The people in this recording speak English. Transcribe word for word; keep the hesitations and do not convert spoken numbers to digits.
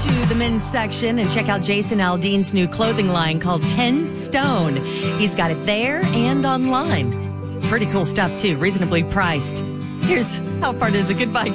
to the men's section and check out Jason Aldean's new clothing line called ten stone. He's got it there and online. Pretty cool stuff, too. Reasonably priced. Here's how far does a goodbye